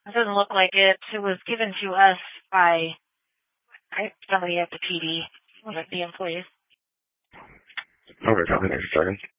It doesn't look like it. It was given to us by somebody at the PD, one of the employees. Okay, copy. Next second.